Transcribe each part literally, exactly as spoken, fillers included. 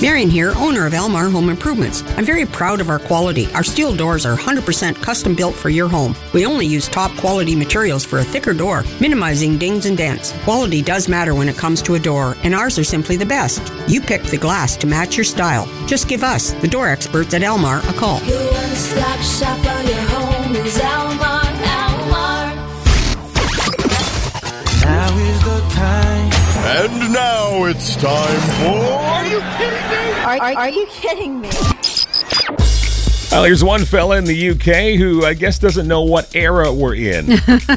Marion here, owner of Elmar Home Improvements. I'm very proud of our quality. Our steel doors are one hundred percent custom built for your home. We only use top quality materials for a thicker door, minimizing dings and dents. Quality does matter when it comes to a door, and ours are simply the best. You pick the glass to match your style. Just give us, the door experts at Elmar, a call. Your one-stop shop for your home is Elmar, Elmar. Now is the time. And now it's time for... Are you kidding me? Are, are, are you kidding me? Well, here's one fella in the U K who I guess doesn't know what era we're in.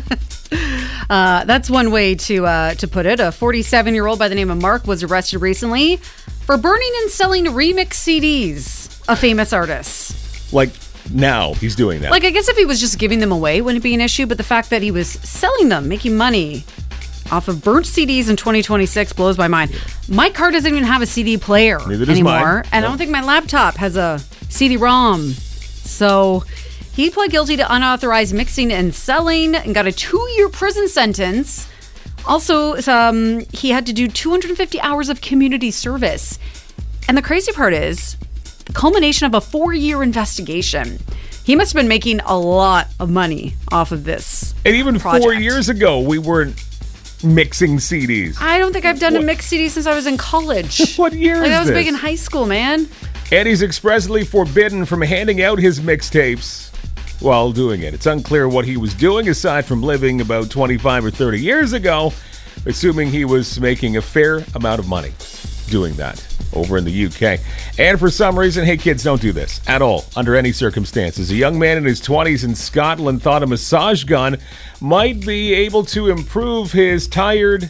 uh, that's one way to uh, to put it. A forty-seven-year-old by the name of Mark was arrested recently for burning and selling remix C Ds of famous artists. Like, now he's doing that. Like, I guess if he was just giving them away, wouldn't it be an issue? But the fact that he was selling them, making money off of burnt C Ds in twenty twenty-six blows my mind. My car doesn't even have a C D player Neither does anymore. mine. And No. I don't think my laptop has a C D ROM. So he pled guilty to unauthorized mixing and selling and got a two-year prison sentence. Also, um, he had to do two hundred fifty hours of community service. And the crazy part is, the culmination of a four-year investigation. He must have been making a lot of money off of this. And even project. four years ago, we weren't mixing C Ds. I don't think I've done What? a mixed C D since I was in college. What year like, is I was this? big in high school, man. And he's expressly forbidden from handing out his mixtapes while doing it. It's unclear what he was doing aside from living about twenty-five or thirty years ago, assuming he was making a fair amount of money doing that over in the U K. And for some reason, hey kids, don't do this at all, under any circumstances. A young man in his twenties in Scotland thought a massage gun might be able to improve his tired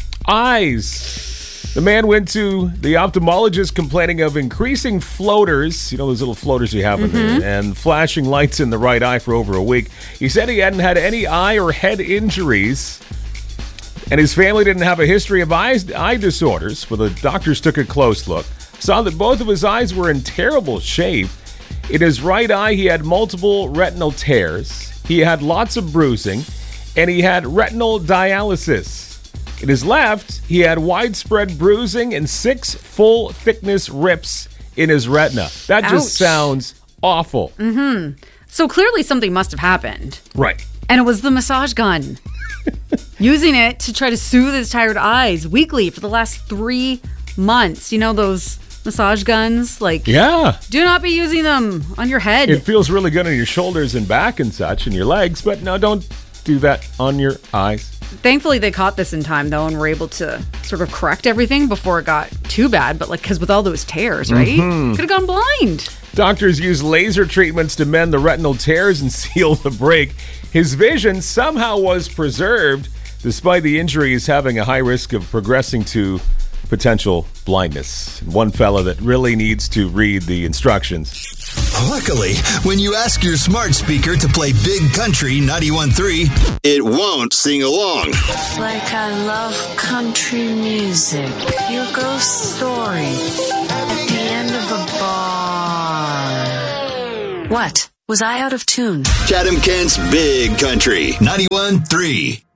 eyes. The man went to the ophthalmologist complaining of increasing floaters, you know those little floaters you have in Mm-hmm. there, and flashing lights in the right eye for over a week. He said he hadn't had any eye or head injuries, and his family didn't have a history of eye, eye disorders, but the doctors took a close look, saw that both of his eyes were in terrible shape. In his right eye, he had multiple retinal tears, he had lots of bruising, and he had retinal dialysis. In his left, he had widespread bruising and six full-thickness rips in his retina. That Ouch. just sounds awful. Mm-hmm. So clearly something must have happened. Right. And it was the massage gun. Using it to try to soothe his tired eyes weekly for the last three months. You know those massage guns? Like, Yeah. do not be using them on your head. It feels really good on your shoulders and back and such and your legs, but no, don't do that on your eyes. Thankfully, they caught this in time, though, and were able to sort of correct everything before it got too bad. But, like, because with all those tears, right? Mm-hmm. Could have gone blind. Doctors use laser treatments to mend the retinal tears and seal the break. His vision somehow was preserved, despite the injuries having a high risk of progressing to potential blindness. One fella that really needs to read the instructions. Luckily, when you ask your smart speaker to play Big Country ninety-one point three, it won't sing along. Like I love country music. Here goes story at the end of a bar. What? Was I out of tune? Chatham Kent's Big Country ninety-one point three.